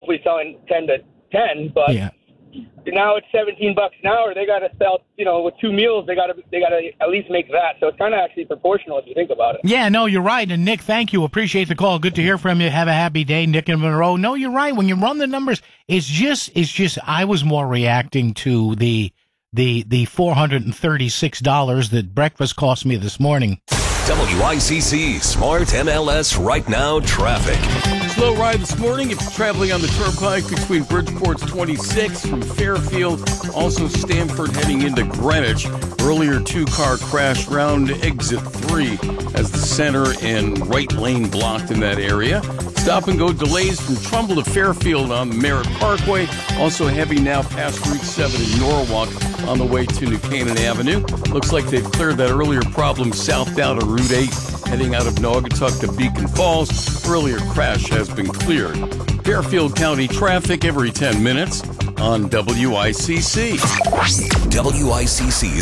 hopefully selling 10 to 10, but now it's $17 an hour. They got to sell, with 2 meals, they got to at least make that. So it's kind of actually proportional if you think about it. Yeah, no, you're right. And Nick, thank you. Appreciate the call. Good to hear from you. Have a happy day, Nick in Monroe. No, you're right. When you run the numbers, it's just, I was more reacting to the $436 that breakfast cost me this morning. WICC Smart MLS Right Now traffic. Slow ride this morning if you're traveling on the Turnpike between Bridgeport's 26 from Fairfield, also Stamford heading into Greenwich. Earlier 2-car crash round exit 3 as the center and right lane blocked in that area. Stop and go delays from Trumbull to Fairfield on the Merritt Parkway. Also heavy now past Route 7 in Norwalk on the way to New Canaan Avenue. Looks like they've cleared that earlier problem south down to Route 8 heading out of Naugatuck to Beacon Falls. Earlier crash has been cleared. Fairfield County traffic every 10 minutes on WICC. WICC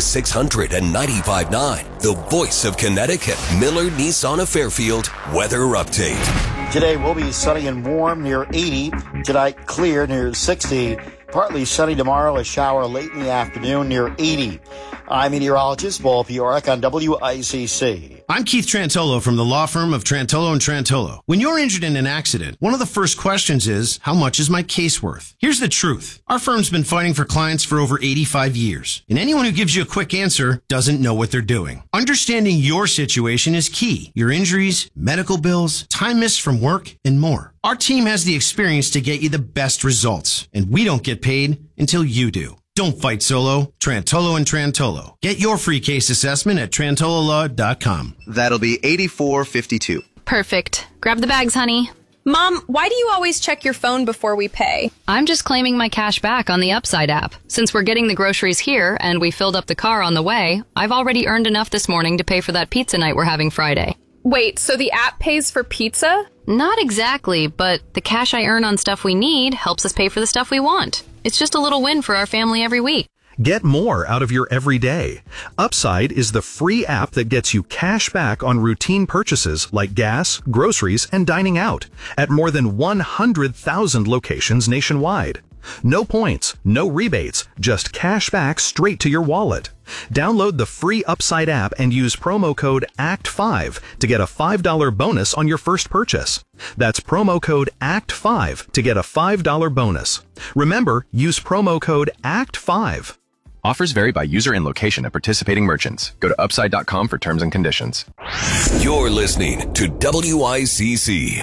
695.9, the voice of Connecticut. Miller Nissan of Fairfield weather update. Today will be sunny and warm near 80. Tonight clear near 60. Partly sunny tomorrow, a shower late in the afternoon near 80. I'm meteorologist Paul Piorek on WICC. I'm Keith Trantolo from the law firm of Trantolo & Trantolo. When you're injured in an accident, one of the first questions is, how much is my case worth? Here's the truth. Our firm's been fighting for clients for over 85 years, and anyone who gives you a quick answer doesn't know what they're doing. Understanding your situation is key. Your injuries, medical bills, time missed from work, and more. Our team has the experience to get you the best results, and we don't get paid until you do. Don't fight solo. Trantolo & Trantolo. Get your free case assessment at trantololaw.com. That'll be $84.52. Perfect. Grab the bags, honey. Mom, why do you always check your phone before we pay? I'm just claiming my cash back on the Upside app. Since we're getting the groceries here and we filled up the car on the way, I've already earned enough this morning to pay for that pizza night we're having Friday. Wait, so the app pays for pizza? Not exactly, but the cash I earn on stuff we need helps us pay for the stuff we want. It's just a little win for our family every week. Get more out of your everyday. Upside is the free app that gets you cash back on routine purchases like gas, groceries, and dining out at more than 100,000 locations nationwide. No points, no rebates, just cash back straight to your wallet. Download the free Upside app and use promo code ACT5 to get a $5 bonus on your first purchase. That's promo code ACT5 to get a $5 bonus. Remember, use promo code ACT5. Offers vary by user and location at participating merchants. Go to upside.com for terms and conditions. You're listening to WICC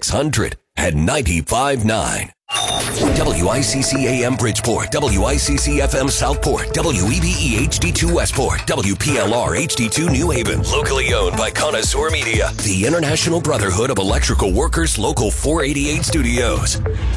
695.9. WICC AM Bridgeport, WICC FM Southport, WEBE HD2 Westport, WPLR HD2 New Haven. Locally owned by Connoisseur Media, the International Brotherhood of Electrical Workers, Local 488 Studios.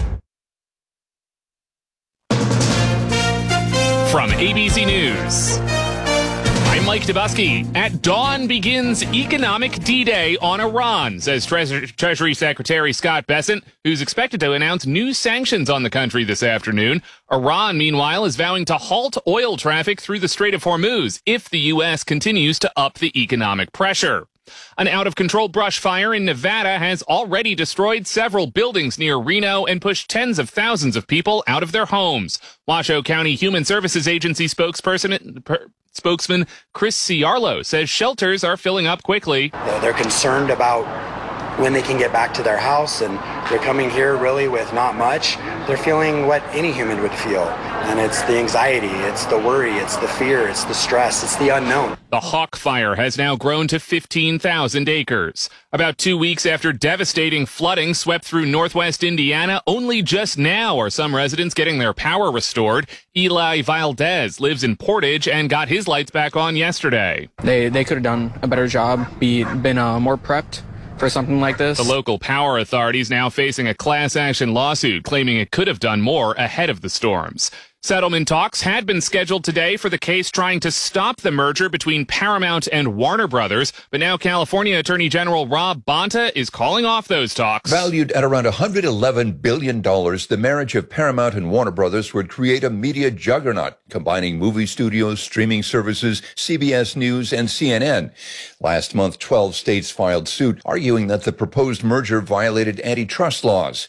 From ABC News, I'm Mike Dubusky. At dawn begins economic D-Day on Iran, says Treasury Secretary Scott Bessent, who's expected to announce new sanctions on the country this afternoon. Iran, meanwhile, is vowing to halt oil traffic through the Strait of Hormuz if the U.S. continues to up the economic pressure. An out-of-control brush fire in Nevada has already destroyed several buildings near Reno and pushed tens of thousands of people out of their homes. Washoe County Human Services Agency spokesman Chris Ciarlo says shelters are filling up quickly. They're concerned about when they can get back to their house, and they're coming here really with not much. They're feeling what any human would feel, and it's the anxiety, it's the worry, it's the fear, it's the stress, it's the unknown. The Hawk Fire has now grown to 15,000 acres. About 2 weeks after devastating flooding swept through northwest Indiana, only just now are some residents getting their power restored. Eli Valdez lives in Portage and got his lights back on yesterday. They could have done a better job, been more prepped for something like this. The local power authority is now facing a class action lawsuit claiming it could have done more ahead of the storms. Settlement talks had been scheduled today for the case trying to stop the merger between Paramount and Warner Brothers, but now California Attorney General Rob Bonta is calling off those talks. Valued at around $111 billion, the marriage of Paramount and Warner Brothers would create a media juggernaut, combining movie studios, streaming services, CBS News, and CNN. Last month, 12 states filed suit, arguing that the proposed merger violated antitrust laws.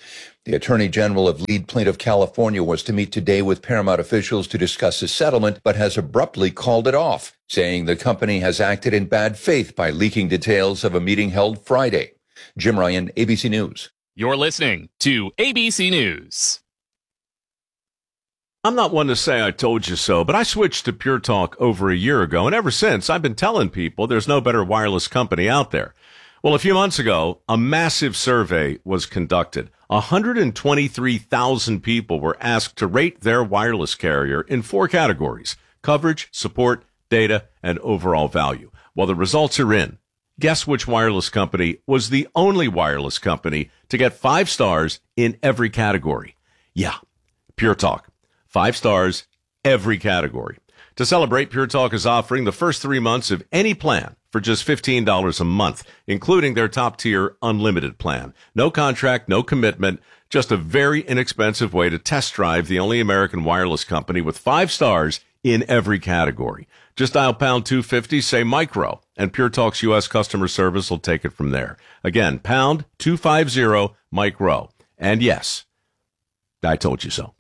The Attorney General of lead plaintiff California was to meet today with Paramount officials to discuss the settlement, but has abruptly called it off, saying the company has acted in bad faith by leaking details of a meeting held Friday. Jim Ryan, ABC News. You're listening to ABC News. I'm not one to say I told you so, but I switched to Pure Talk over a year ago, and ever since I've been telling people there's no better wireless company out there. Well, a few months ago, a massive survey was conducted. 123,000 people were asked to rate their wireless carrier in 4 categories: coverage, support, data, and overall value. Well, the results are in. Guess which wireless company was the only wireless company to get 5 stars in every category? Yeah, Pure Talk. 5 stars, every category. To celebrate, Pure Talk is offering the first 3 months of any plan for just $15 a month, including their top-tier unlimited plan. No contract, no commitment, just a very inexpensive way to test drive the only American wireless company with 5 stars in every category. Just dial pound 250, say micro, and Pure Talk's U.S. customer service will take it from there. Again, pound 250 micro. And yes, I told you so.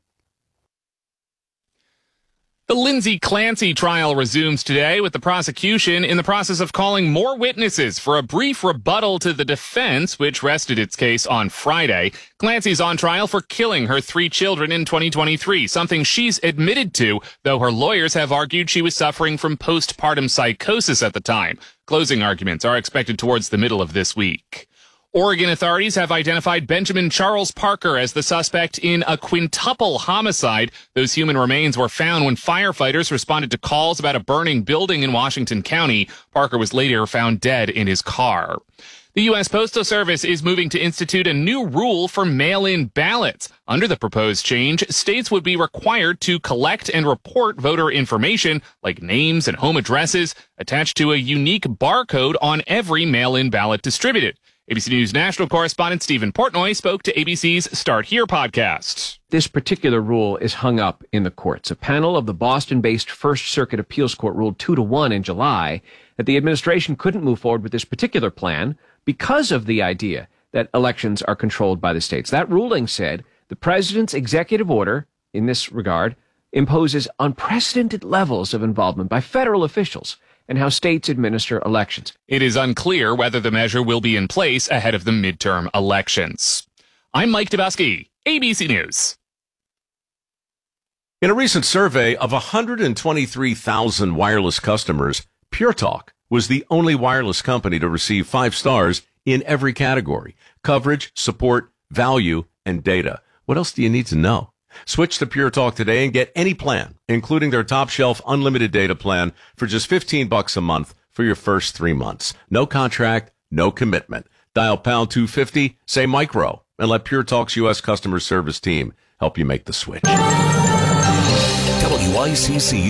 The Lindsay Clancy trial resumes today, with the prosecution in the process of calling more witnesses for a brief rebuttal to the defense, which rested its case on Friday. Clancy's on trial for killing her 3 children in 2023, something she's admitted to, though her lawyers have argued she was suffering from postpartum psychosis at the time. Closing arguments are expected towards the middle of this week. Oregon authorities have identified Benjamin Charles Parker as the suspect in a quintuple homicide. Those human remains were found when firefighters responded to calls about a burning building in Washington County. Parker was later found dead in his car. The U.S. Postal Service is moving to institute a new rule for mail-in ballots. Under the proposed change, states would be required to collect and report voter information, like names and home addresses, attached to a unique barcode on every mail-in ballot distributed. ABC News national correspondent Stephen Portnoy spoke to ABC's Start Here podcast. This particular rule is hung up in the courts. A panel of the Boston-based First Circuit Appeals Court ruled 2-1 in July that the administration couldn't move forward with this particular plan because of the idea that elections are controlled by the states. That ruling said the president's executive order, in this regard, imposes unprecedented levels of involvement by federal officials and how states administer elections. It is unclear whether the measure will be in place ahead of the midterm elections. I'm Mike Dabowski, ABC News. In a recent survey of 123,000 wireless customers, Pure Talk was the only wireless company to receive 5 stars in every category: coverage, support, value, and data. What else do you need to know? Switch to Pure Talk today and get any plan, including their top shelf unlimited data plan, for just $15 a month for your first 3 months. No contract, no commitment. Dial pound 250, say micro, and let Pure Talk's U.S. customer service team help you make the switch. WICC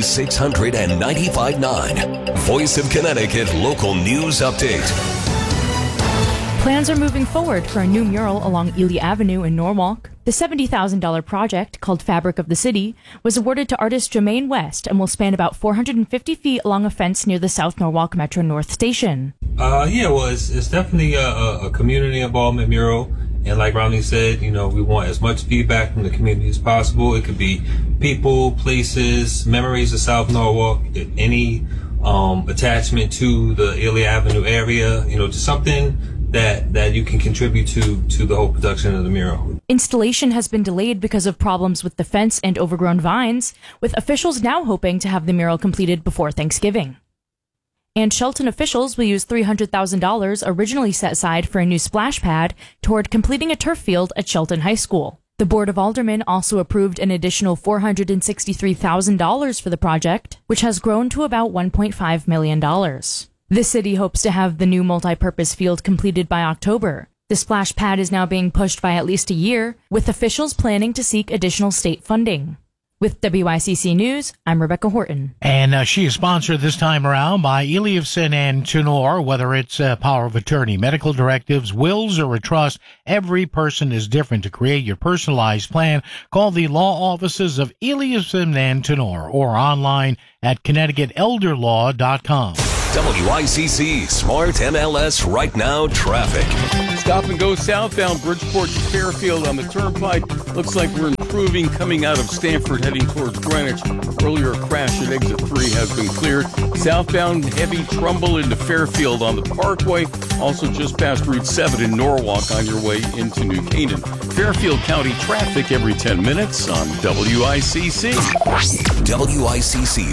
695.9, Voice of Connecticut Local News Update. Plans are moving forward for a new mural along Ely Avenue in Norwalk. The $70,000 project, called Fabric of the City, was awarded to artist Jermaine West and will span about 450 feet along a fence near the South Norwalk Metro North Station. It's definitely a community involvement mural. And like Romney said, we want as much feedback from the community as possible. It could be people, places, memories of South Norwalk, any attachment to the Ely Avenue area, just something that you can contribute to the whole production of the mural. Installation has been delayed because of problems with the fence and overgrown vines, with officials now hoping to have the mural completed before Thanksgiving. And Shelton officials will use $300,000 originally set aside for a new splash pad toward completing a turf field at Shelton High School. The Board of Aldermen also approved an additional $463,000 for the project, which has grown to about $1.5 million. The city hopes to have the new multi-purpose field completed by October. The splash pad is now being pushed by at least a year, with officials planning to seek additional state funding. With WICC News, I'm Rebecca Horton. And she is sponsored this time around by Eliasson and Tenor. Whether it's power of attorney, medical directives, wills, or a trust, every person is different. To create your personalized plan, call the law offices of Eliasson and Tenor or online at ConnecticutElderLaw.com. WICC Smart MLS Right Now traffic. Stop and go southbound Bridgeport to Fairfield on the Turnpike. Looks like we're improving coming out of Stamford heading towards Greenwich. Earlier crash at exit 3 has been cleared. Southbound heavy Trumbull into Fairfield on the Parkway. Also just past Route 7 in Norwalk on your way into New Canaan. Fairfield County traffic every 10 minutes on WICC. WICC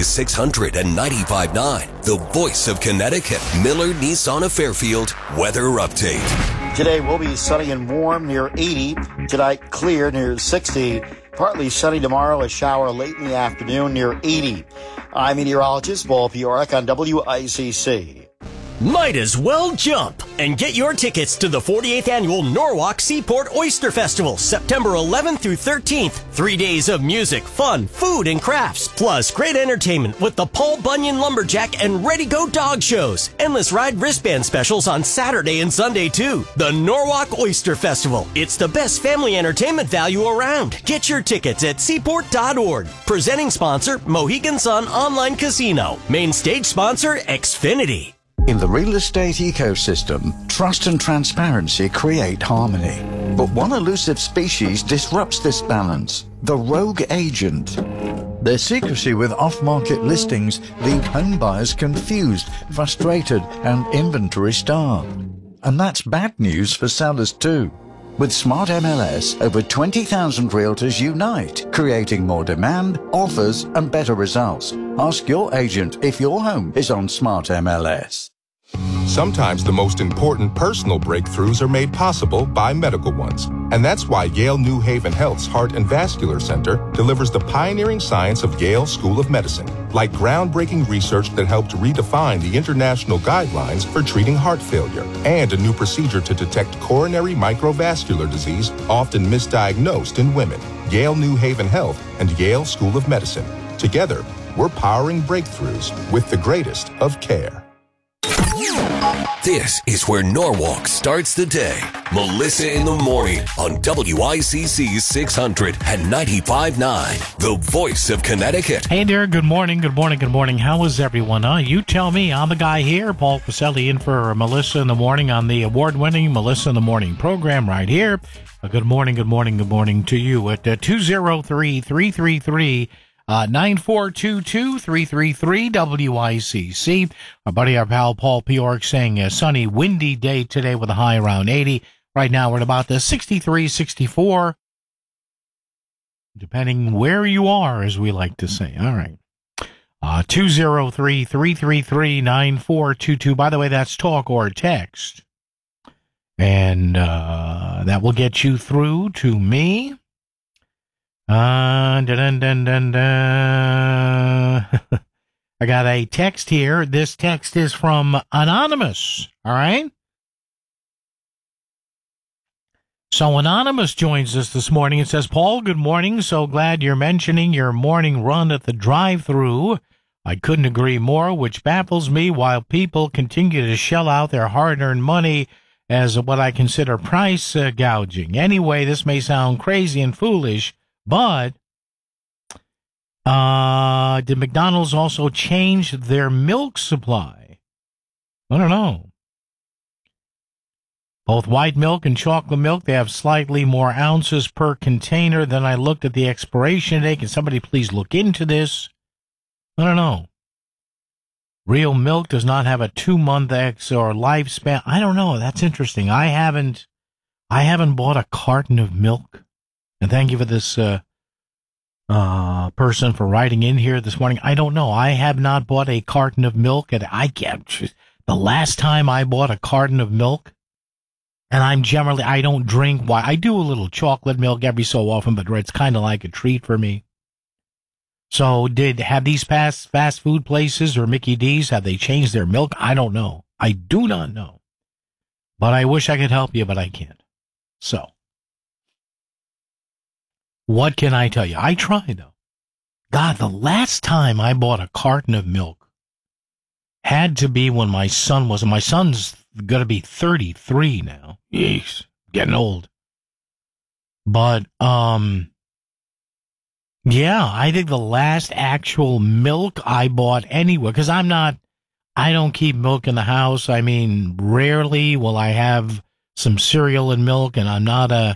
695.9, the voice of Connecticut. Miller Nissan of Fairfield weather update. Today will be sunny and warm near 80. Tonight clear near 60. Partly sunny tomorrow, a shower late in the afternoon near 80. I'm meteorologist Paul Piorek on WICC. Might as well jump and get your tickets to the 48th Annual Norwalk Seaport Oyster Festival, September 11th through 13th. 3 days of music, fun, food, and crafts, plus great entertainment with the Paul Bunyan Lumberjack and Ready Go Dog shows. Endless ride wristband specials on Saturday and Sunday, too. The Norwalk Oyster Festival. It's the best family entertainment value around. Get your tickets at seaport.org. Presenting sponsor, Mohegan Sun Online Casino. Main stage sponsor, Xfinity. In the real estate ecosystem, trust and transparency create harmony. But one elusive species disrupts this balance: the rogue agent. Their secrecy with off-market listings leave home buyers confused, frustrated, and inventory-starved. And that's bad news for sellers too. With Smart MLS, over 20,000 realtors unite, creating more demand, offers, and better results. Ask your agent if your home is on Smart MLS. Sometimes the most important personal breakthroughs are made possible by medical ones. And that's why Yale New Haven Health's Heart and Vascular Center delivers the pioneering science of Yale School of Medicine, like groundbreaking research that helped redefine the international guidelines for treating heart failure, and a new procedure to detect coronary microvascular disease, often misdiagnosed in women. Yale New Haven Health and Yale School of Medicine. Together, we're powering breakthroughs with the greatest of care. This is where Norwalk starts the day. Melissa in the morning on WICC 695.9, the voice of Connecticut. Hey there, good morning, good morning, good morning. How is everyone? You tell me. I'm the guy here, Paul Pacelli, in for Melissa in the morning on the award-winning Melissa in the Morning program right here. Good morning, good morning, good morning to you at 203-333 9422 333 WICC. Our buddy, our pal Paul Piorek saying a sunny, windy day today with a high around 80. Right now we're at about the 63, 64, depending where you are, as we like to say. All right. 203-333-9422. By the way, that's talk or text. And that will get you through to me. I got a text here. This text is from Anonymous. All right. So Anonymous joins us this morning and says, Paul, good morning. So glad you're mentioning your morning run at the drive-thru. I couldn't agree more, which baffles me while people continue to shell out their hard-earned money as what I consider price gouging. Anyway, this may sound crazy and foolish, but did McDonald's also change their milk supply? I don't know. Both white milk and chocolate milk, they have slightly more ounces per container. Then I looked at the expiration date. Can somebody please look into this? I don't know. Real milk does not have a 2-month or lifespan. I don't know. That's interesting. I haven't bought a carton of milk. And thank you for this person for writing in here this morning. I don't know. I have not bought a carton of milk, and the last time I bought a carton of milk, and I don't drink. I do a little chocolate milk every so often, but it's kind of like a treat for me. So have these fast food places or Mickey D's, have they changed their milk? I don't know. I do not know. But I wish I could help you, but I can't. So, what can I tell you? I try, though. God, the last time I bought a carton of milk had to be when my son's going to be 33 now. Yeesh, getting old. But, yeah, I think the last actual milk I bought anywhere, because I'm not I don't keep milk in the house. I mean, rarely will I have some cereal and milk, and I'm not a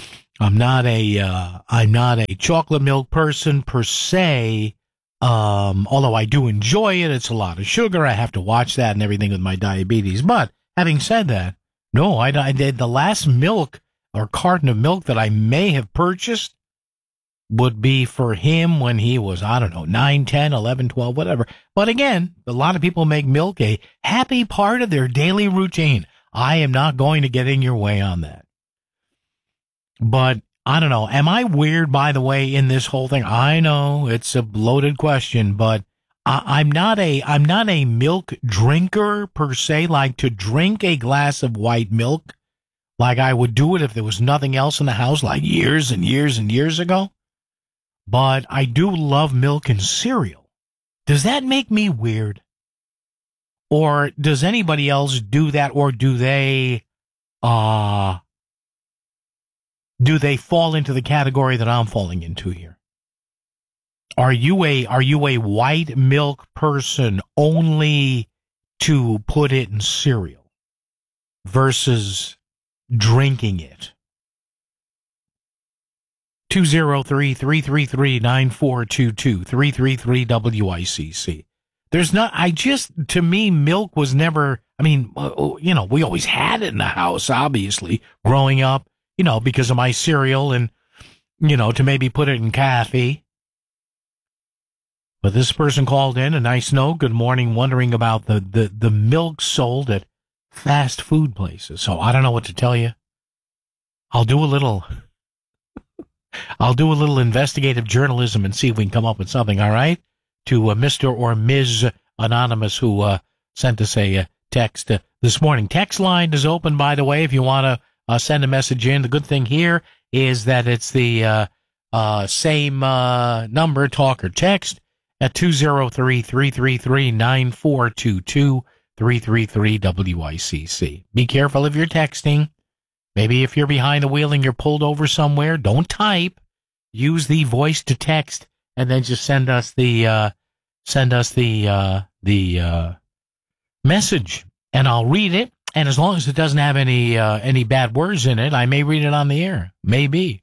chocolate milk person per se. Although I do enjoy it, it's a lot of sugar. I have to watch that and everything with my diabetes. But having said that, no, I did the last milk or carton of milk that I may have purchased would be for him when he was, 9, 10, 11, 12, whatever. But again, a lot of people make milk a happy part of their daily routine. I am not going to get in your way on that. But I don't know. Am I weird, by the way, in this whole thing? I know it's a loaded question, but I'm not a milk drinker per se, like to drink a glass of white milk like I would do it if there was nothing else in the house, like years and years and years ago. But I do love milk and cereal. Does that make me weird? Or does anybody else do that, or do they fall into the category that I'm falling into here? Are you a white milk person only to put it in cereal versus drinking it? 203-333-9422, 333-WICC. To me, milk was never, we always had it in the house, obviously, growing up, because of my cereal and, to maybe put it in coffee. But this person called in, a nice note, good morning, wondering about the milk sold at fast food places. So I don't know what to tell you. I'll do a little investigative journalism and see if we can come up with something, all right? To Mr. or Ms. Anonymous who sent us a text this morning. Text line is open, by the way, if you want to send a message in. The good thing here is that it's the same number, talk or text, at 203-333-9422, 333-WICC. Be careful if you're texting. Maybe if you're behind the wheel and you're pulled over somewhere, don't type. Use the voice to text, and then just send us the message, and I'll read it. And as long as it doesn't have any bad words in it, I may read it on the air. Maybe.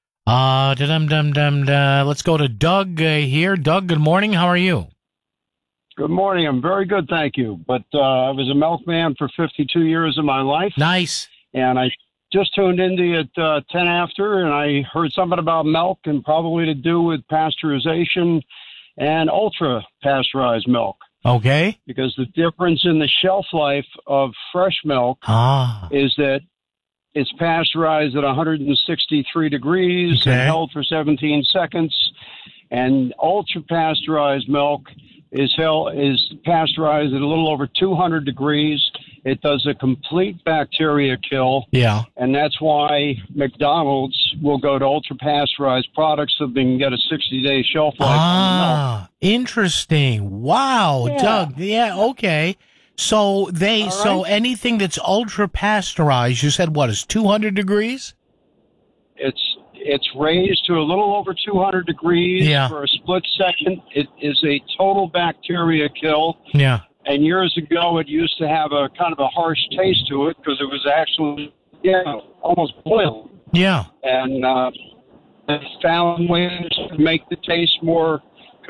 Let's go to Doug here. Doug, good morning. How are you? Good morning. I'm very good, thank you. But I was a milkman for 52 years of my life. Nice. And I just tuned into you at 10 after, and I heard something about milk and probably to do with pasteurization and ultra-pasteurized milk. Okay. Because the difference in the shelf life of fresh milk is that it's pasteurized at 163 degrees and held for 17 seconds, and ultra-pasteurized milk is pasteurized at a little over 200 degrees. It does a complete bacteria kill. Yeah. And that's why McDonald's will go to ultra-pasteurized products so they can get a 60-day shelf life on the milk. Interesting. Wow, yeah. Doug. Yeah, okay. So anything that's ultra-pasteurized, you said what, is 200 degrees? It's raised to a little over 200 degrees for a split second. It is a total bacteria kill. Yeah. And years ago, it used to have a kind of a harsh taste to it because it was actually, almost boiled. Yeah. And they found ways to make the taste more,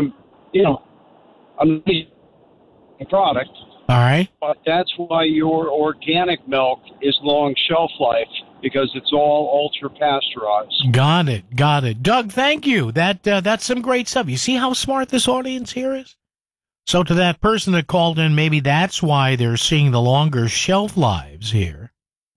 amazing product. All right. But that's why your organic milk is long shelf life, because it's all ultra-pasteurized. Got it. Doug, thank you. That's some great stuff. You see how smart this audience here is? So to that person that called in, maybe that's why they're seeing the longer shelf lives here.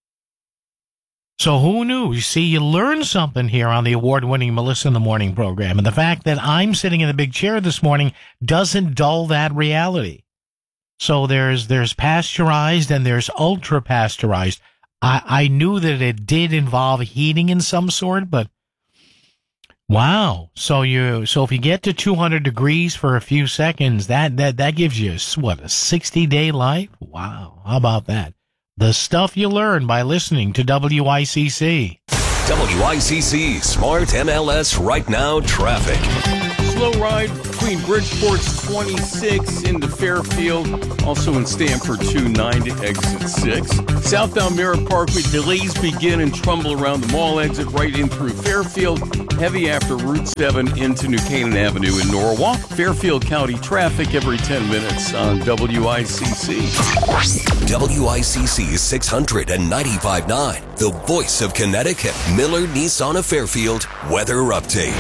So who knew? You see, you learn something here on the award-winning Melissa in the Morning program. And the fact that I'm sitting in the big chair this morning doesn't dull that reality. So there's pasteurized and there's ultra-pasteurized. I knew that it did involve heating in some sort, but wow. So if you get to 200 degrees for a few seconds, that gives you, what, a 60-day life? Wow. How about that? The stuff you learn by listening to WICC. WICC Smart MLS Right Now Traffic. Slow ride between Bridgeport's 26 into Fairfield, also in Stamford 29 to exit 6. Southbound Merritt Parkway delays begin and Trumbull around the mall exit right in through Fairfield. Heavy after Route 7 into New Canaan Avenue in Norwalk. Fairfield County traffic every 10 minutes on WICC. WICC 695.9, the voice of Connecticut. Miller Nissan of Fairfield weather update.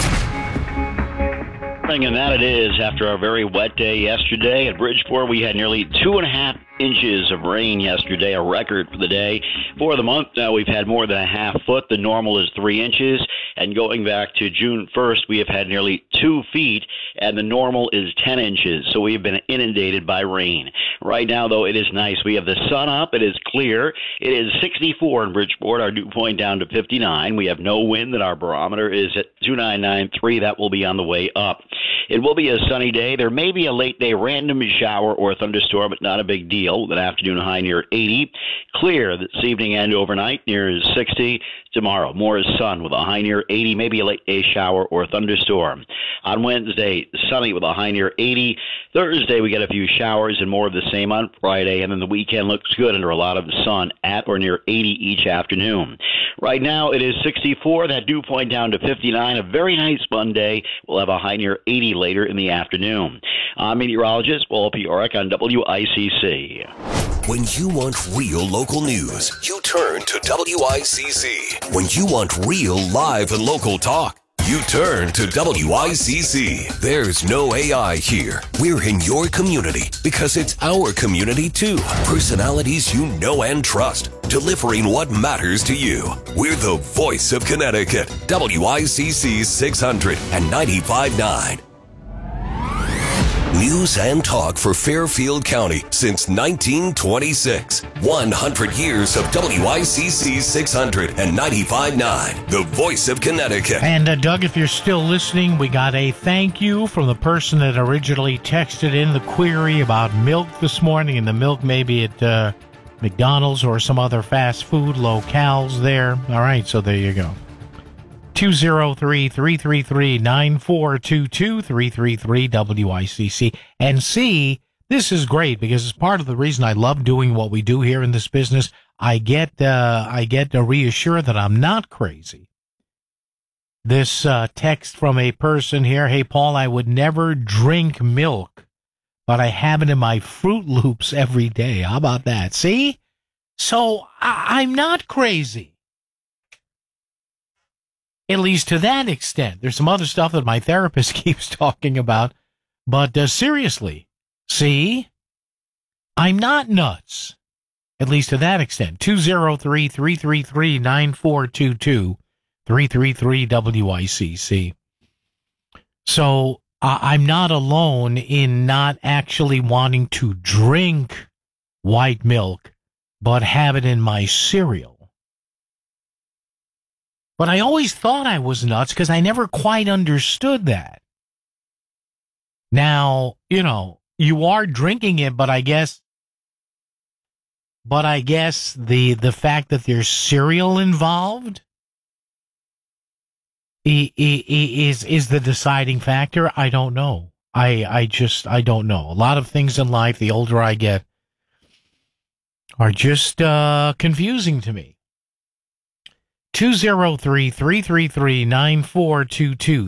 And that it is. After a very wet day yesterday at Bridgeport, we had nearly 2.5 inches of rain yesterday, a record for the day. For the month, we've had more than a half foot. The normal is 3 inches. And going back to June 1st, we have had nearly 2 feet, and the normal is 10 inches. So we have been inundated by rain. Right now, though, it is nice. We have the sun up. It is clear. It is 64 in Bridgeport, our dew point down to 59. We have no wind, and our barometer is at 2993. That will be on the way up. It will be a sunny day. There may be a late day random shower or thunderstorm, but not a big deal. An afternoon high near 80. Clear this evening and overnight near 60. Tomorrow, more sun with a high near 80, maybe a late day shower or thunderstorm. On Wednesday, sunny with a high near 80. Thursday, we get a few showers and more of the same on Friday, and then the weekend looks good under a lot of sun at or near 80 each afternoon. Right now, it is 64. That dew point down to 59. A very nice Monday. We'll have a high near 80 later in the afternoon. I'm meteorologist Paul Piorek on WICC. When you want real local news, you turn to WICC. When you want real live and local talk, you turn to WICC. There's no AI here. We're in your community because it's our community too. Personalities you know and trust, delivering what matters to you. We're the voice of Connecticut. WICC 695.9. News and talk for Fairfield County since 1926. 100 years of WICC 695.9, the voice of Connecticut. And Doug, if you're still listening, we got a thank you from the person that originally texted in the query about milk this morning, and the milk maybe at McDonald's or some other fast food locales there. All right, so there you go. 203-333-9422, 333-WICC. And C, this is great because it's part of the reason I love doing what we do here in this business. I get reassured that I'm not crazy. This text from a person here, hey, Paul, I would never drink milk, but I have it in my Fruit Loops every day. How about that? See? So I'm not crazy. At least to that extent. There's some other stuff that my therapist keeps talking about. But seriously, see? I'm not nuts. At least to that extent. 203-333-9422, 333-WICC. So I'm not alone in not actually wanting to drink white milk, but have it in my cereal. But I always thought I was nuts because I never quite understood that. Now, you are drinking it, but I guess the fact that there's cereal involved is the deciding factor. I don't know. I don't know. A lot of things in life, the older I get, are just confusing to me. 203-333-9422,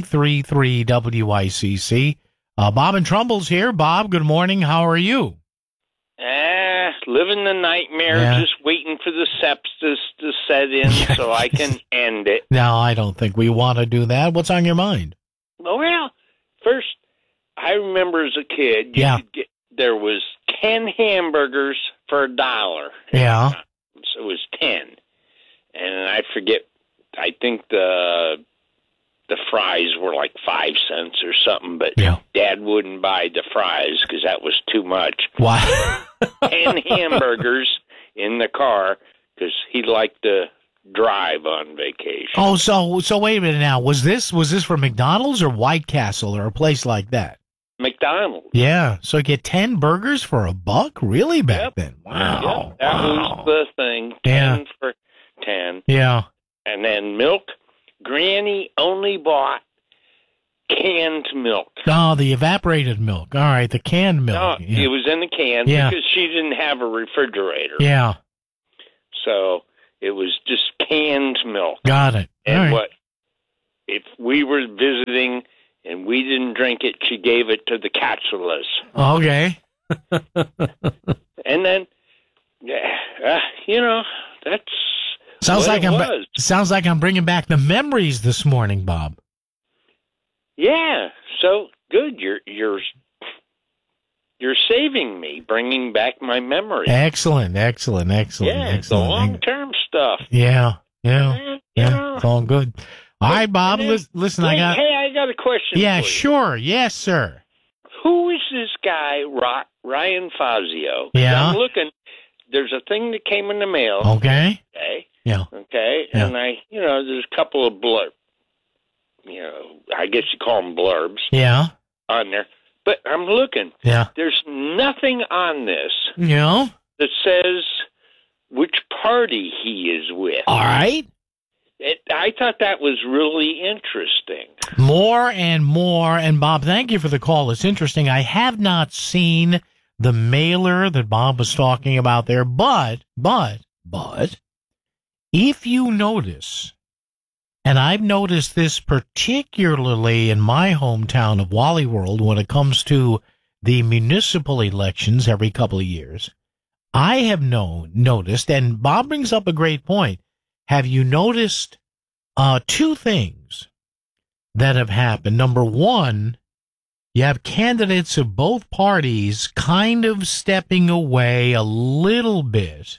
333-WICC. Bob in Trumbull's here. Bob, good morning. How are you? Living the nightmare, just waiting for the sepsis to set in so I can end it. No, I don't think we want to do that. What's on your mind? Well, first, I remember as a kid, there was 10 hamburgers for $1. Yeah. So it was 10. And I forget, I think the fries were like 5 cents or something, but Dad wouldn't buy the fries because that was too much. Why? 10 hamburgers in the car because he liked to drive on vacation. Oh, so wait a minute now. Was this for McDonald's or White Castle or a place like that? McDonald's. Yeah, so you get 10 burgers for $1? Really back then? Wow. Yep, that was the thing. 10 for 10. Yeah. And then milk, Granny only bought canned milk. Oh, the evaporated milk. All right, the canned milk. No, it was in the can because she didn't have a refrigerator. Yeah. So it was just canned milk. Got it. And what if we were visiting and we didn't drink it, she gave it to the Catsulas. Okay. And then, that's sounds what like it sounds like I'm bringing back the memories this morning, Bob. Yeah. So good. You're saving me, bringing back my memory. Excellent. Yeah, Excellent. the long-term stuff. Yeah. It's all good. All right, Bob. Listen, I got a question. Yeah, for you. sure. Yes, sir. Who is this guy, Ryan Fazio? Yeah. I'm looking. There's a thing that came in the mail. Okay. Yeah. Okay. Yeah. And there's a couple of I guess you call them blurbs. Yeah. On there. But I'm looking. Yeah. There's nothing on this. Yeah. That says which party he is with. All right. I thought that was really interesting. More and more. And Bob, thank you for the call. It's interesting. I have not seen the mailer that Bob was talking about there, but if you notice, and I've noticed this particularly in my hometown of Wally World when it comes to the municipal elections every couple of years, I have noticed, and Bob brings up a great point. Have you noticed two things that have happened? Number one, you have candidates of both parties kind of stepping away a little bit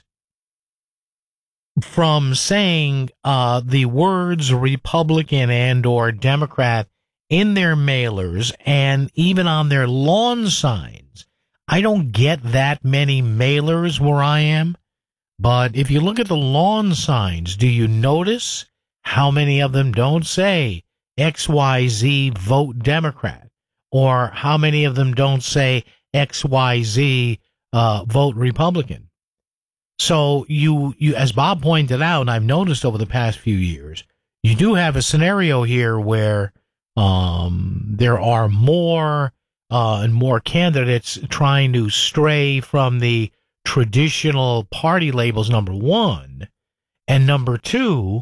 from saying the words Republican and or Democrat in their mailers and even on their lawn signs. I don't get that many mailers where I am, but if you look at the lawn signs, do you notice how many of them don't say XYZ vote Democrat? Or how many of them don't say XYZ vote Republican? So you, as Bob pointed out, and I've noticed over the past few years, you do have a scenario here where there are more and more candidates trying to stray from the traditional party labels, number one. And number two,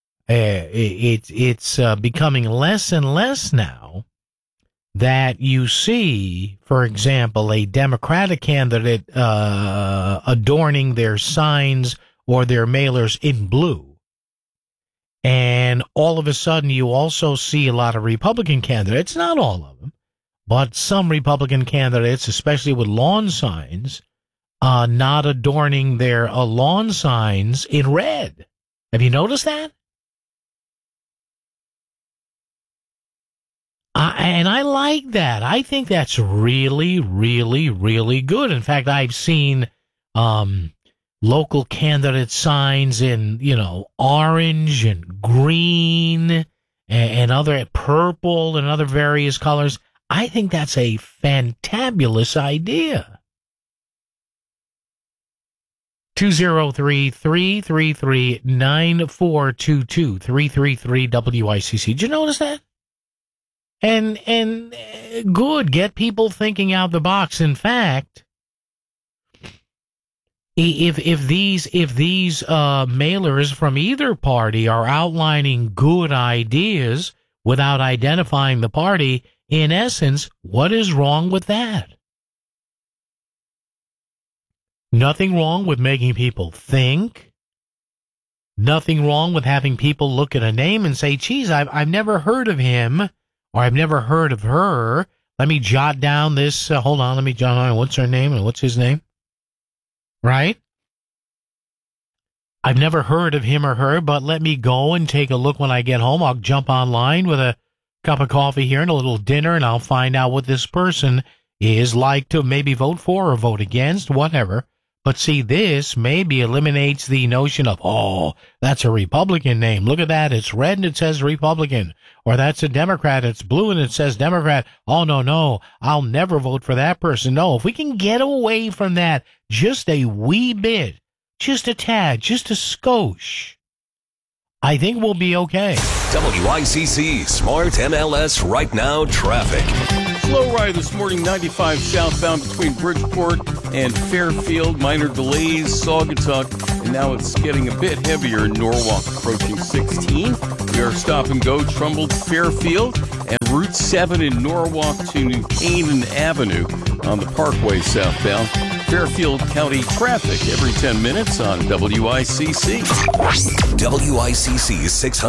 it's becoming less and less now that you see, for example, a Democratic candidate adorning their signs or their mailers in blue. And all of a sudden, you also see a lot of Republican candidates, not all of them, but some Republican candidates, especially with lawn signs, not adorning their lawn signs in red. Have you noticed that? And I like that. I think that's really, really, really good. In fact, I've seen local candidate signs in, orange and green and other purple and other various colors. I think that's a fantabulous idea. 203-333-9422, 333-WICC. Did you notice that? And good, get people thinking out the box. In fact, if these mailers from either party are outlining good ideas without identifying the party, in essence, what is wrong with that? Nothing wrong with making people think. Nothing wrong with having people look at a name and say, geez, I've never heard of him. Or I've never heard of her. Let me jot down this. Hold on. Let me jot down what's her name and what's his name. Right? I've never heard of him or her, but let me go and take a look when I get home. I'll jump online with a cup of coffee here and a little dinner, and I'll find out what this person is like to maybe vote for or vote against, whatever. But see, this maybe eliminates the notion of, oh, that's a Republican name. Look at that. It's red and it says Republican. Or that's a Democrat. It's blue and it says Democrat. Oh, no. I'll never vote for that person. No, if we can get away from that just a wee bit, just a tad, just a skosh, I think we'll be okay. WICC Smart MLS Right Now traffic. Slow ride this morning, 95 southbound between Bridgeport and Fairfield. Minor delays, Saugatuck, and now it's getting a bit heavier in Norwalk, approaching 16. We are stop and go, Trumbull, Fairfield, and Route 7 in Norwalk to New Canaan Avenue on the Parkway southbound. Fairfield County traffic every 10 minutes on WICC. WICC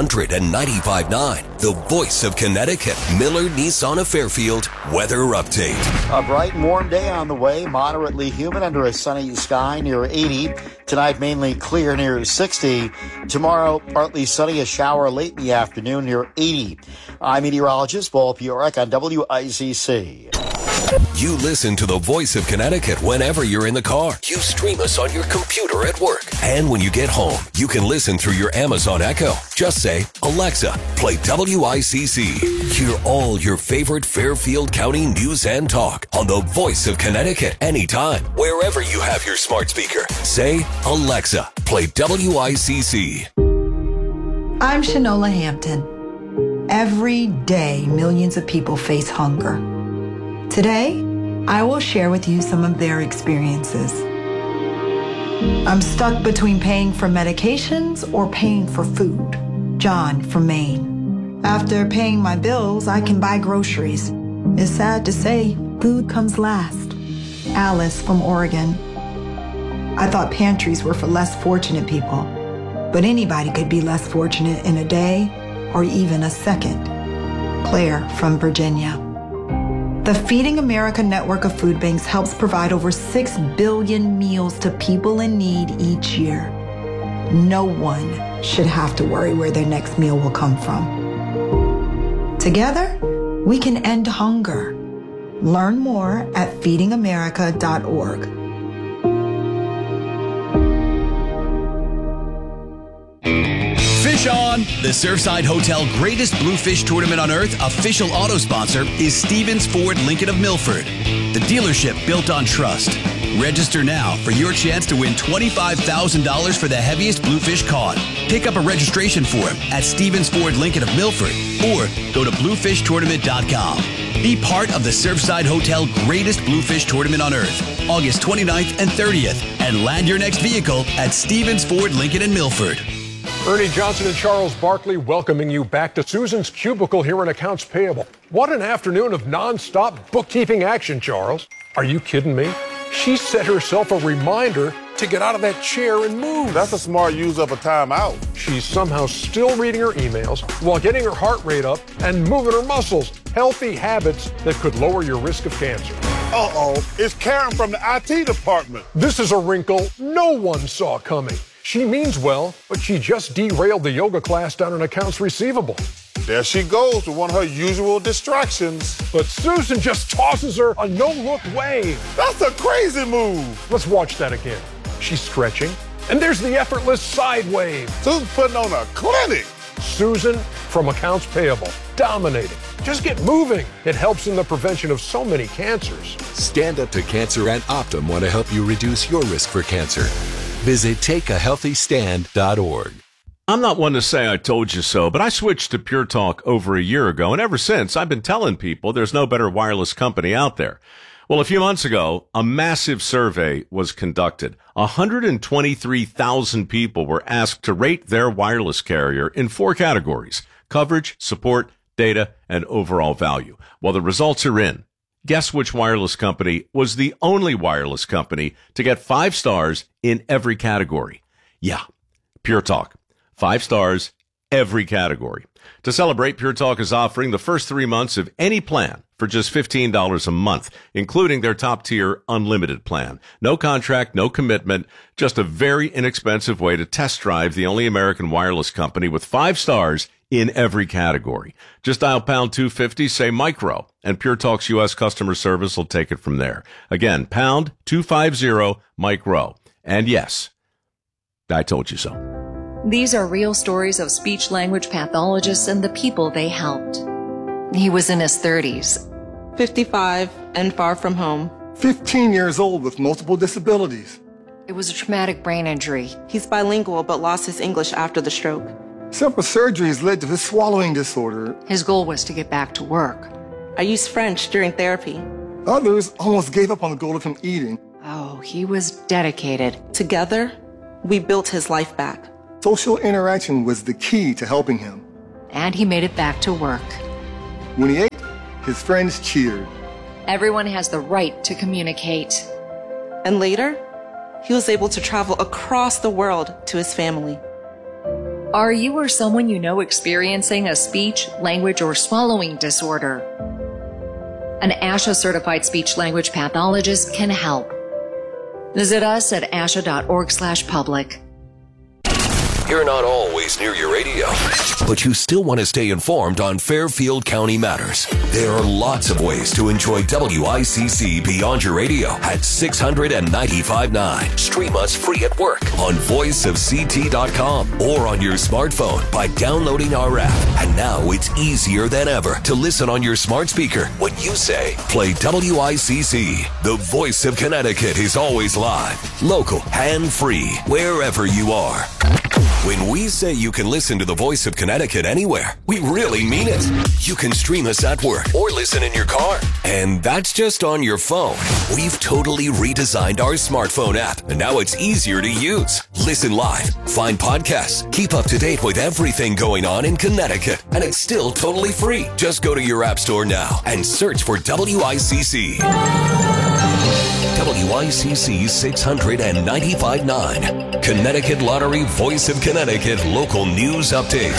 695.9, the voice of Connecticut. Miller Nissan of Fairfield weather update. A bright and warm day on the way, moderately humid under a sunny sky near 80. Tonight, mainly clear near 60. Tomorrow, partly sunny, a shower late in the afternoon near 80. I'm meteorologist Paul Piorek on WICC. You listen to the voice of Connecticut whenever you're in the car. You stream us on your computer at work. And when you get home, you can listen through your Amazon Echo. Just say, Alexa, play WICC. Hear all your favorite Fairfield County news and talk on the voice of Connecticut anytime, wherever you have your smart speaker. Say, Alexa, play WICC. I'm Shanola Hampton. Every day, millions of people face hunger. Today, I will share with you some of their experiences. I'm stuck between paying for medications or paying for food. John from Maine. After paying my bills, I can buy groceries. It's sad to say, food comes last. Alice from Oregon. I thought pantries were for less fortunate people, but anybody could be less fortunate in a day or even a second. Claire from Virginia. The Feeding America network of food banks helps provide over 6 billion meals to people in need each year. No one should have to worry where their next meal will come from. Together, we can end hunger. Learn more at feedingamerica.org. Fish on! The Surfside Hotel Greatest Bluefish Tournament on Earth official auto sponsor is Stevens Ford Lincoln of Milford, the dealership built on trust. Register now for your chance to win $25,000 for the heaviest bluefish caught. Pick up a registration form at Stevens Ford Lincoln of Milford or go to bluefishtournament.com. Be part of the Surfside Hotel Greatest Bluefish Tournament on Earth, August 29th and 30th, and land your next vehicle at Stevens Ford Lincoln in Milford. Ernie Johnson and Charles Barkley welcoming you back to Susan's Cubicle here in Accounts Payable. What an afternoon of nonstop bookkeeping action, Charles. Are you kidding me? She set herself a reminder to get out of that chair and move. That's a smart use of a timeout. She's somehow still reading her emails while getting her heart rate up and moving her muscles. Healthy habits that could lower your risk of cancer. Uh-oh, it's Karen from the IT department. This is a wrinkle no one saw coming. She means well, but she just derailed the yoga class down in accounts receivable. There she goes with one of her usual distractions. But Susan just tosses her a no-look wave. That's a crazy move. Let's watch that again. She's stretching, and there's the effortless side wave. Susan's putting on a clinic. Susan from Accounts Payable, dominating. Just get moving. It helps in the prevention of so many cancers. Stand Up to Cancer and Optum want to help you reduce your risk for cancer. Visit takeahealthystand.org. I'm not one to say I told you so, but I switched to Pure Talk over a year ago, and ever since, I've been telling people there's no better wireless company out there. Well, a few months ago, a massive survey was conducted. 123,000 people were asked to rate their wireless carrier in 4 categories: coverage, support, data, and overall value. Well, the results are in. Guess which wireless company was the only wireless company to get 5 stars in every category? Yeah, Pure Talk. 5 stars, every category. To celebrate, Pure Talk is offering the first 3 months of any plan for just $15 a month, including their top-tier unlimited plan. No contract, no commitment, just a very inexpensive way to test drive the only American wireless company with 5 stars in every category. Just dial pound 250, say micro, and Pure Talk's U.S. customer service will take it from there. Again, pound 250 micro. And yes, I told you so. These are real stories of speech-language pathologists and the people they helped. He was in his 30s. 55 and far from home. 15 years old with multiple disabilities. It was a traumatic brain injury. He's bilingual but lost his English after the stroke. Several surgeries led to his swallowing disorder. His goal was to get back to work. I used French during therapy. Others almost gave up on the goal of him eating. Oh, he was dedicated. Together, we built his life back. Social interaction was the key to helping him. And he made it back to work. When he ate, his friends cheered. Everyone has the right to communicate. And later, he was able to travel across the world to his family. Are you or someone you know experiencing a speech, language, or swallowing disorder? An ASHA-certified speech-language pathologist can help. Visit us at asha.org/public. You're not always near your radio, but you still want to stay informed on Fairfield County matters. There are lots of ways to enjoy WICC beyond your radio at 695.9. Stream us free at work on voiceofct.com or on your smartphone by downloading our app. And now it's easier than ever to listen on your smart speaker. When you say, play WICC, the voice of Connecticut is always live, local, and free, wherever you are. When we say you can listen to the voice of Connecticut anywhere, we really mean it. You can stream us at work or listen in your car. And that's just on your phone. We've totally redesigned our smartphone app, and now it's easier to use. Listen live, find podcasts, keep up to date with everything going on in Connecticut, and it's still totally free. Just go to your app store now and search for WICC. WICC 695.9. Connecticut Lottery Voice of Connecticut Local News Update.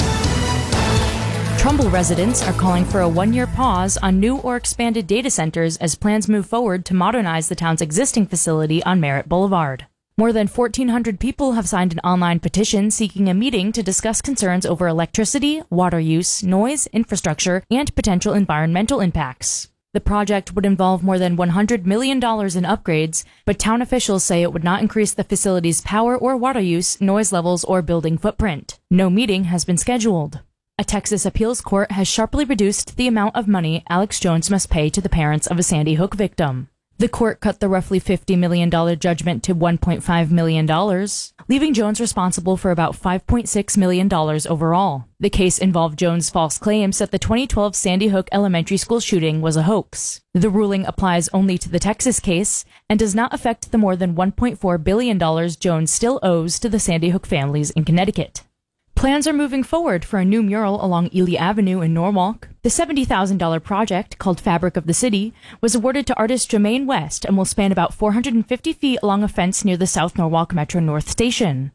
Trumbull residents are calling for a one-year pause on new or expanded data centers as plans move forward to modernize the town's existing facility on Merritt Boulevard. More than 1,400 people have signed an online petition seeking a meeting to discuss concerns over electricity, water use, noise, infrastructure, and potential environmental impacts. The project would involve more than $100 million in upgrades, but town officials say it would not increase the facility's power or water use, noise levels, or building footprint. No meeting has been scheduled. A Texas appeals court has sharply reduced the amount of money Alex Jones must pay to the parents of a Sandy Hook victim. The court cut the roughly $50 million judgment to $1.5 million, leaving Jones responsible for about $5.6 million overall. The case involved Jones' false claims that the 2012 Sandy Hook Elementary School shooting was a hoax. The ruling applies only to the Texas case and does not affect the more than $1.4 billion Jones still owes to the Sandy Hook families in Connecticut. Plans are moving forward for a new mural along Ely Avenue in Norwalk. The $70,000 project, called Fabric of the City, was awarded to artist Jermaine West and will span about 450 feet along a fence near the South Norwalk Metro North Station.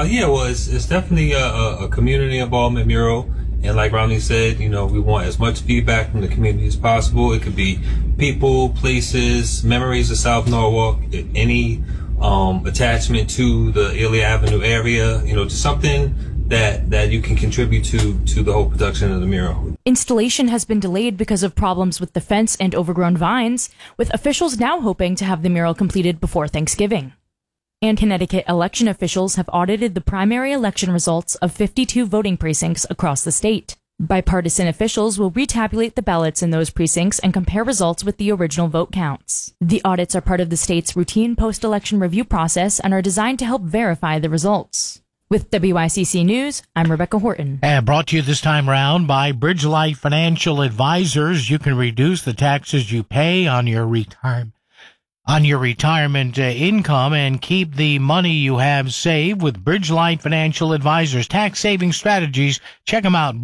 It's definitely a community involvement mural. And like Romney said, we want as much feedback from the community as possible. It could be people, places, memories of South Norwalk, any attachment to the Ely Avenue area, just something that you can contribute to the whole production of the mural. Installation has been delayed because of problems with the fence and overgrown vines, with officials now hoping to have the mural completed before Thanksgiving. And Connecticut election officials have audited the primary election results of 52 voting precincts across the state. Bipartisan officials will retabulate the ballots in those precincts and compare results with the original vote counts. The audits are part of the state's routine post-election review process and are designed to help verify the results. With WICC News, I'm Rebecca Horton. And brought to you this time around by Bridgelight Financial Advisors. You can reduce the taxes you pay on your retirement income and keep the money you have saved with Bridgelight Financial Advisors. Tax saving strategies. Check them out.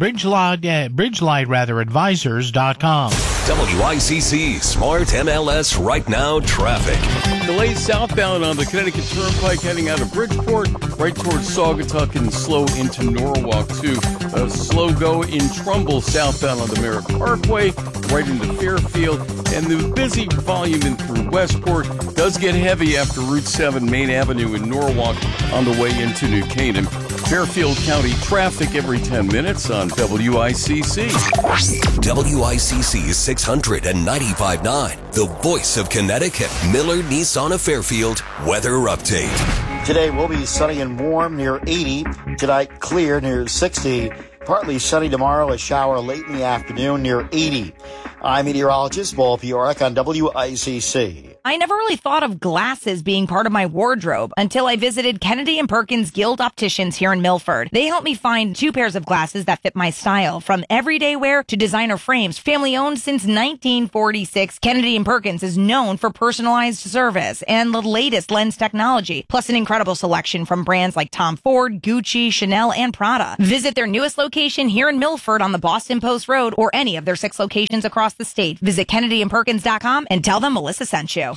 Advisors.com. WICC Smart MLS Right Now Traffic. Delays southbound on the Connecticut Turnpike heading out of Bridgeport, right towards Saugatuck and slow into Norwalk, too. A slow go in Trumbull southbound on the Merritt Parkway, right into Fairfield. And the busy volume in through Westport does get heavy after Route 7 Main Avenue in Norwalk on the way into New Canaan. Fairfield County traffic every 10 minutes on WICC. WICC 695.9, the voice of Connecticut. Miller Nissan of Fairfield weather update. Today will be sunny and warm near 80. Tonight clear near 60. Partly sunny tomorrow, a shower late in the afternoon near 80. I'm meteorologist Paul Piorek on WICC. I never really thought of glasses being part of my wardrobe until I visited Kennedy & Perkins Guild Opticians here in Milford. They helped me find 2 pairs of glasses that fit my style, from everyday wear to designer frames. Family owned since 1946, Kennedy & Perkins is known for personalized service and the latest lens technology, plus an incredible selection from brands like Tom Ford, Gucci, Chanel, and Prada. Visit their newest location here in Milford on the Boston Post Road or any of their 6 locations across the state. Visit KennedyandPerkins.com and tell them Melissa sent you.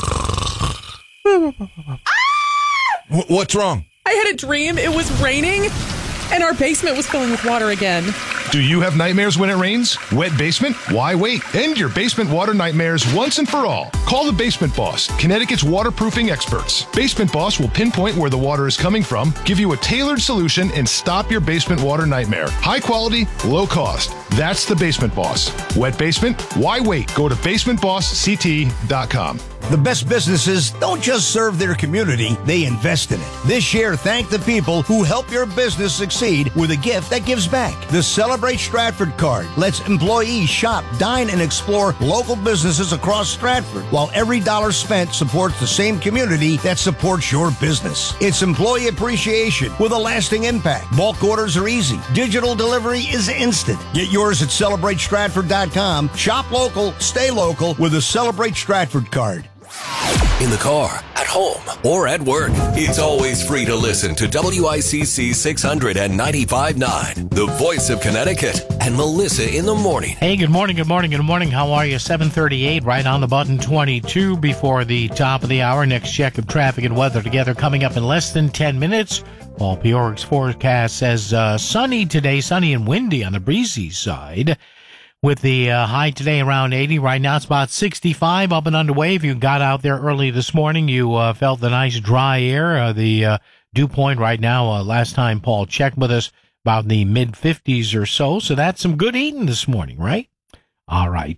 What's wrong? I had a dream. It was raining, and our basement was filling with water again. Do you have nightmares when it rains? Wet basement? Why wait? End your basement water nightmares once and for all. Call the Basement Boss, Connecticut's waterproofing experts. Basement Boss will pinpoint where the water is coming from, give you a tailored solution, and stop your basement water nightmare. High quality, low cost. That's the Basement Boss. Wet basement? Why wait? Go to basementbossct.com. The best businesses don't just serve their community, they invest in it. This year, thank the people who help your business succeed with a gift that gives back. The Celebrate Stratford card lets employees shop, dine, and explore local businesses across Stratford, while every dollar spent supports the same community that supports your business. It's employee appreciation with a lasting impact. Bulk orders are easy. Digital delivery is instant. Get yours at CelebrateStratford.com. Shop local, stay local with the Celebrate Stratford card. In the car, at home, or at work, it's always free to listen to WICC 695.9, the voice of Connecticut, and Melissa in the morning. Hey, good morning, good morning, good morning. How are you? 7:38, right on the button, 22 before the top of the hour. Next check of traffic and weather together coming up in less than 10 minutes. Paul Piorik's forecast says sunny today, sunny and windy on the breezy side. With the high today around 80. Right now it's about 65 up and underway. If you got out there early this morning, you felt the nice dry air. The dew point right now, last time Paul checked with us, about the mid-50s or so. So that's some good eating this morning, right? All right,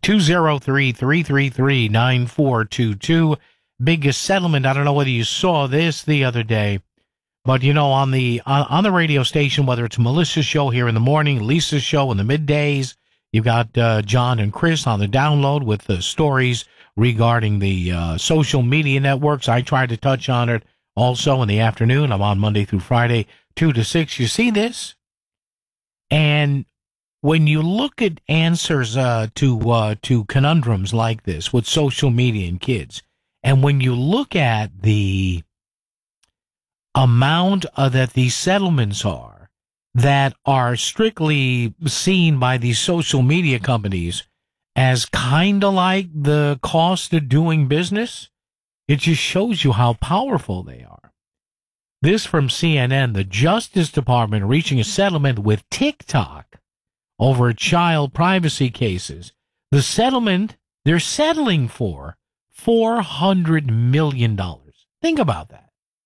203-333-9422. Biggest settlement. I don't know whether you saw this the other day, but you know, on the radio station, whether it's Melissa's show here in the morning, Lisa's show in the middays, you've got John and Chris on the download with the stories regarding the social media networks. I tried to touch on it also in the afternoon. I'm on Monday through Friday, 2 to 6. You see this? And when you look at answers to conundrums like this with social media and kids, and when you look at the amount that these settlements are, that are strictly seen by these social media companies as kind of like the cost of doing business, it just shows you how powerful they are. This from CNN, the Justice Department reaching a settlement with TikTok over child privacy cases. The settlement they're settling for $400 million. Think about that.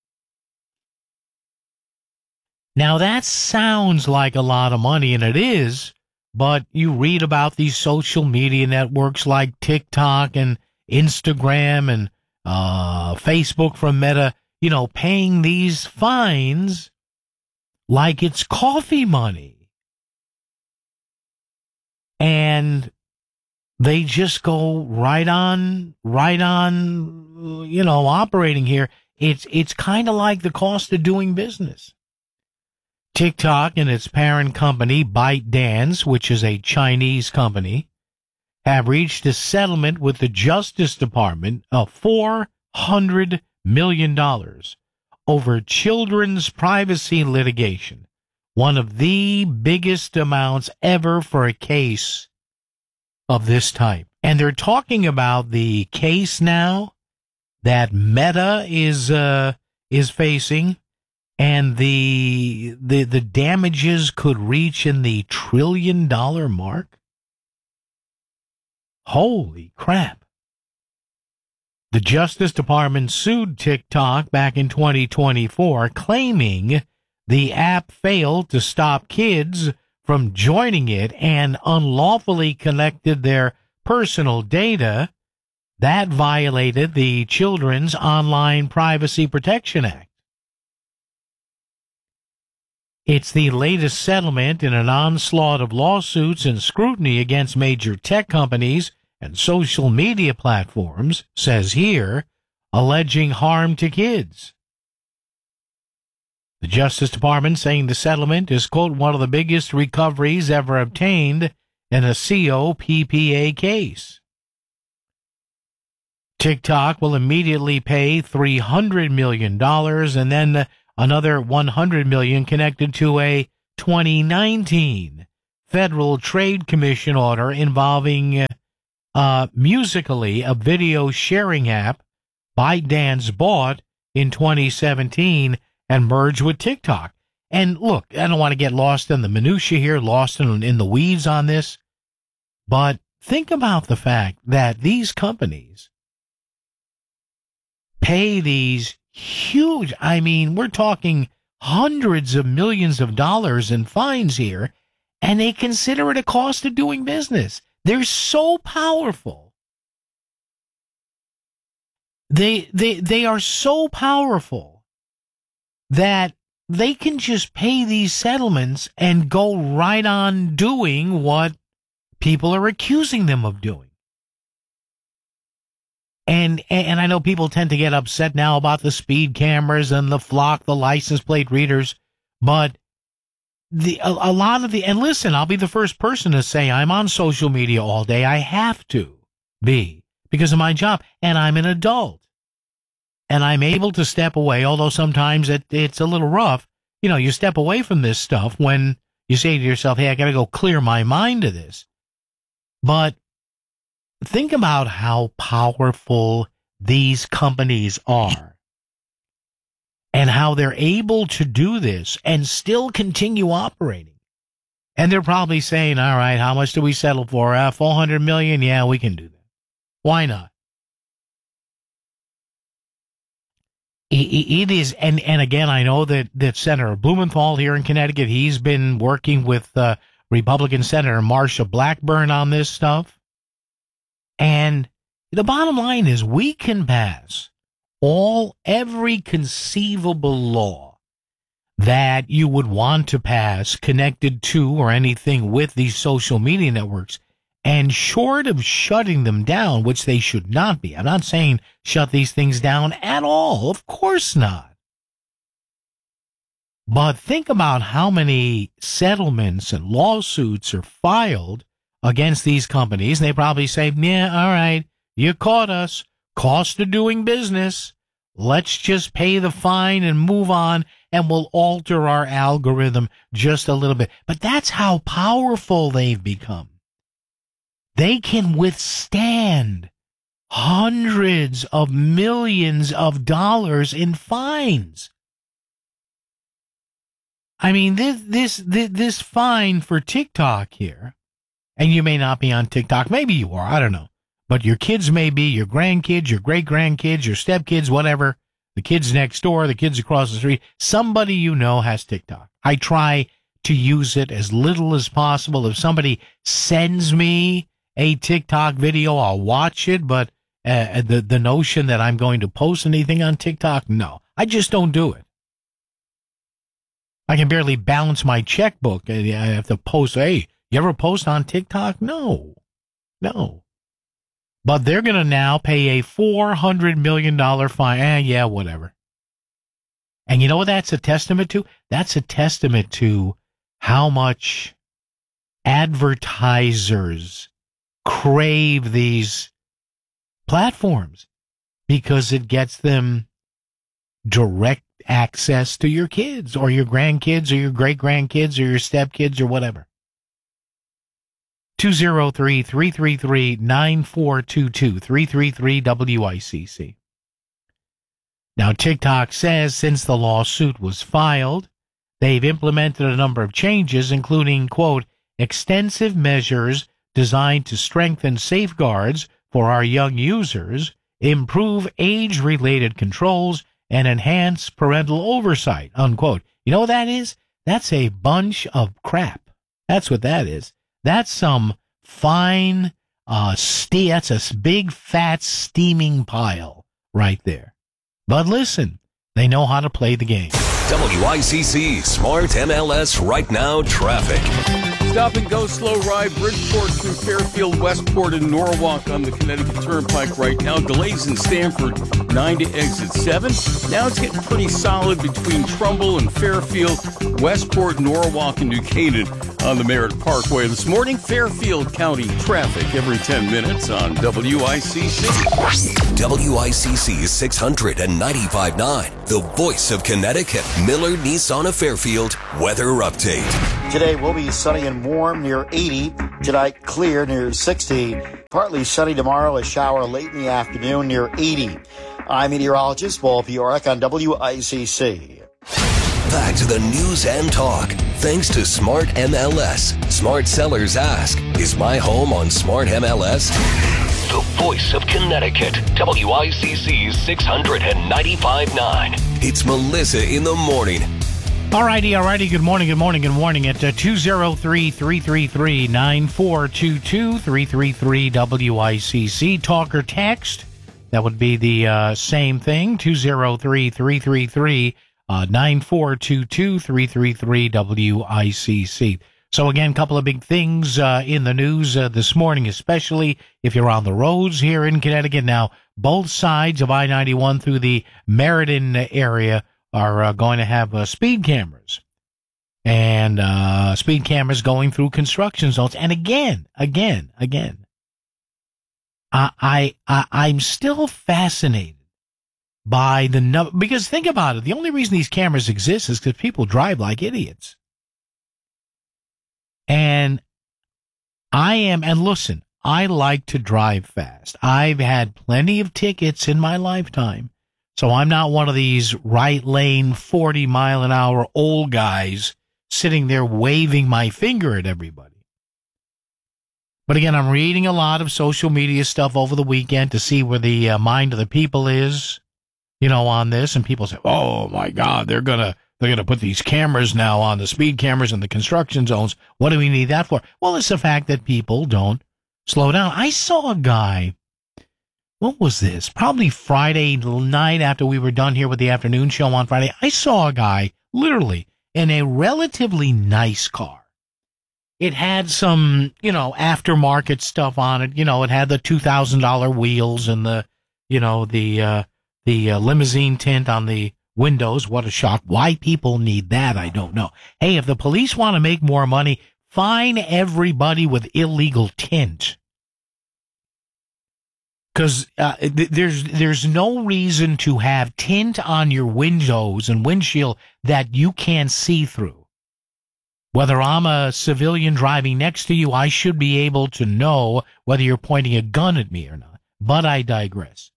Now, that sounds like a lot of money, and it is, but you read about these social media networks like TikTok and Instagram and Facebook from Meta, you know, paying these fines like it's coffee money. And they just go right on, you know, operating here. It's kind of like the cost of doing business. TikTok and its parent company, ByteDance, which is a Chinese company, have reached a settlement with the Justice Department of $400 million over children's privacy litigation, one of the biggest amounts ever for a case of this type. And they're talking about the case now that Meta is facing. And the damages could reach in the $1 trillion mark. Holy crap. The Justice Department sued TikTok back in 2024, claiming the app failed to stop kids from joining it and unlawfully collected their personal data. That violated the Children's Online Privacy Protection Act. It's the latest settlement in an onslaught of lawsuits and scrutiny against major tech companies and social media platforms, says here, alleging harm to kids. The Justice Department saying the settlement is, quote, one of the biggest recoveries ever obtained in a COPPA case. TikTok will immediately pay $300 million and then another $100 million connected to a 2019 Federal Trade Commission order involving Musical.ly, a video sharing app ByteDance bought in 2017 and merged with TikTok. And look, I don't want to get lost in the minutia here, lost in the weeds on this, but think about the fact that these companies pay these huge, I mean, we're talking hundreds of millions of dollars in fines here, and they consider it a cost of doing business. They're so powerful. They are so powerful that they can just pay these settlements and go right on doing what people are accusing them of doing. And I know people tend to get upset now about the speed cameras and the flock, the license plate readers, but a lot of and listen, I'll be the first person to say I'm on social media all day. I have to be because of my job, and I'm an adult. And I'm able to step away, although sometimes it's a little rough. You know, you step away from this stuff when you say to yourself, hey, I got to go clear my mind of this. But think about how powerful these companies are and how they're able to do this and still continue operating. And they're probably saying, all right, how much do we settle for? $400 million? Yeah, we can do that. Why not? It is, and again, I know that Senator Blumenthal here in Connecticut, he's been working with Republican Senator Marsha Blackburn on this stuff. And the bottom line is we can pass every conceivable law that you would want to pass connected to or anything with these social media networks. And short of shutting them down, which they should not be, I'm not saying shut these things down at all. Of course not. But think about how many settlements and lawsuits are filed against these companies. And they probably say, yeah, all right, you caught us. Cost of doing business. Let's just pay the fine and move on, and we'll alter our algorithm just a little bit. But that's how powerful they've become. They can withstand hundreds of millions of dollars in fines. I mean, this fine for TikTok here, and you may not be on TikTok, maybe you are, I don't know, but your kids may be, your grandkids, your great-grandkids, your stepkids, whatever, the kids next door, the kids across the street, somebody you know has TikTok. I try to use it as little as possible. If somebody sends me a TikTok video, I'll watch it, but the notion that I'm going to post anything on TikTok, no. I just don't do it. I can barely balance my checkbook. I have to post, hey, you ever post on TikTok? No. But they're going to now pay a $400 million fine. Yeah, whatever. And you know what that's a testament to? That's a testament to how much advertisers crave these platforms because it gets them direct access to your kids or your grandkids or your great-grandkids or your stepkids or whatever. 203-333-9422, 333-WICC. Now, TikTok says since the lawsuit was filed, they've implemented a number of changes, including, quote, extensive measures designed to strengthen safeguards for our young users, improve age-related controls, and enhance parental oversight, unquote. You know what that is? That's a bunch of crap. That's what that is. That's some fine, that's a big, fat, steaming pile right there. But listen, they know how to play the game. WICC Smart MLS Right Now Traffic. Stop and go slow ride Bridgeport through Fairfield, Westport, and Norwalk on the Connecticut Turnpike right now. Delays in Stamford, 9 to exit 7. Now it's getting pretty solid between Trumbull and Fairfield, Westport, Norwalk, and New Canaan on the Merritt Parkway. This morning, Fairfield County traffic every 10 minutes on WICC. WICC 695.9, the voice of Connecticut. Miller Nissan of Fairfield weather update. Today will be sunny and warm near 80. Tonight clear near 60. Partly sunny tomorrow, a shower late in the afternoon near 80. I'm meteorologist Paul Piorek on WICC. Back to the news and talk. Thanks to Smart MLS. Smart sellers ask, is my home on Smart MLS? The voice of Connecticut. WICC 695.9. It's Melissa in the morning. Alrighty. Good morning at 203-333-9422, 333-WICC. Talk or text. That would be the same thing, 203-333-9422, 333-WICC. So again, a couple of big things in the news this morning, especially if you're on the roads here in Connecticut. Now, both sides of I-91 through the Meriden area are going to have speed cameras, and speed cameras going through construction zones. And again, I'm still fascinated by the number, because think about it. The only reason these cameras exist is because people drive like idiots. And listen, I like to drive fast. I've had plenty of tickets in my lifetime. So I'm not one of these right lane, 40 mile an hour old guys sitting there waving my finger at everybody. But again, I'm reading a lot of social media stuff over the weekend to see where the mind of the people is, on this. And people say, oh my God, they're going to put these cameras now on, the speed cameras in the construction zones. What do we need that for? Well, it's the fact that people don't slow down. I saw a guy. What was this? Probably Friday night after we were done here with the afternoon show on Friday. I saw a guy literally in a relatively nice car. It had some, aftermarket stuff on it. It had the $2,000 wheels and the limousine tint on the windows. What a shock. Why people need that, I don't know. Hey, if the police want to make more money, fine everybody with illegal tint. Because there's no reason to have tint on your windows and windshield that you can't see through. Whether I'm a civilian driving next to you, I should be able to know whether you're pointing a gun at me or not. But I digress.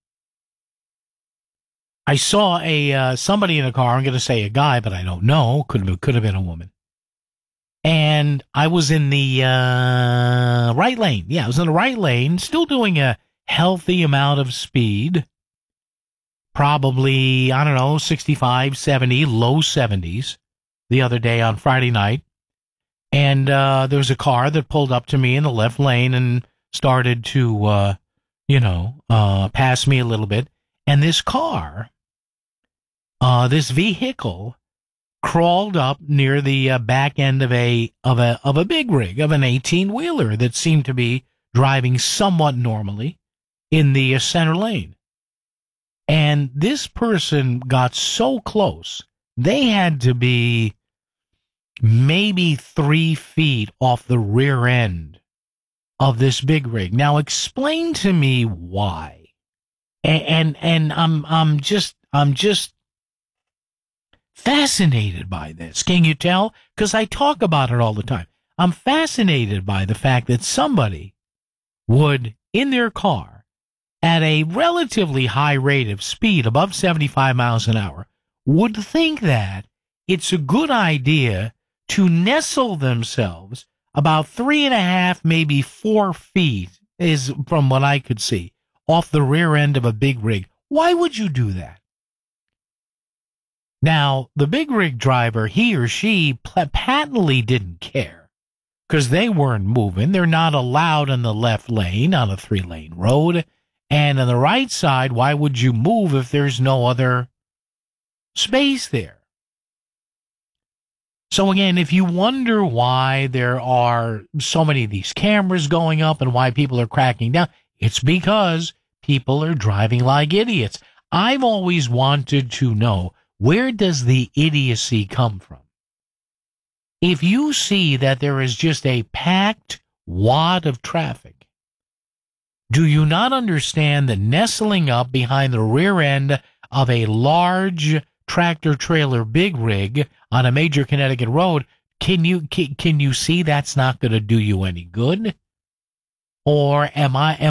I saw somebody in a car. I'm going to say a guy, but I don't know. Could have been a woman. And I was in the right lane. Yeah, I was in the right lane, still doing a healthy amount of speed, probably, 65, 70, low 70s the other day on Friday night. And there was a car that pulled up to me in the left lane and started to, pass me a little bit. And this car, this vehicle, crawled up near the back end of a big rig, of an 18-wheeler that seemed to be driving somewhat normally in the center lane. And this person got so close, they had to be maybe 3 feet off the rear end of this big rig. Now explain to me why. And I'm just fascinated by this. Can you tell? Because I talk about it all the time. I'm fascinated by the fact that somebody would, in their car, at a relatively high rate of speed, above 75 miles an hour, would think that it's a good idea to nestle themselves about 3.5, maybe 4 feet, is from what I could see, off the rear end of a big rig. Why would you do that? Now, the big rig driver, he or she patently didn't care, because they weren't moving. They're not allowed in the left lane on a 3-lane road. And on the right side, why would you move if there's no other space there? So again, if you wonder why there are so many of these cameras going up and why people are cracking down, it's because people are driving like idiots. I've always wanted to know, where does the idiocy come from? If you see that there is just a packed wad of traffic, do you not understand that nestling up behind the rear end of a large tractor-trailer big rig on a major Connecticut road, can you see that's not going to do you any good? Or am I